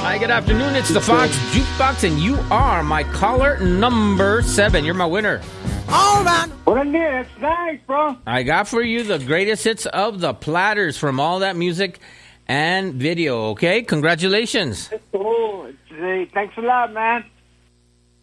Hi, good afternoon. It's the Fox Jukebox, and you are my caller number 7. You're my winner. All right. What a That's nice, bro. I got for you the greatest hits of the Platters from All That Music and Video, okay? Congratulations. Cool. Thanks a lot, man.